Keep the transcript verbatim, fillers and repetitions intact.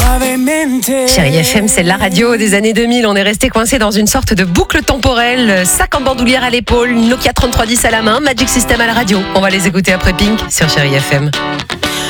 Chérie F M, c'est la radio des années deux mille. On est resté coincé dans une sorte de boucle temporelle. Sac en bandoulière à l'épaule, Nokia trente-trois dix à la main, Magic System à la radio. On va les écouter après Pink sur Chérie F M.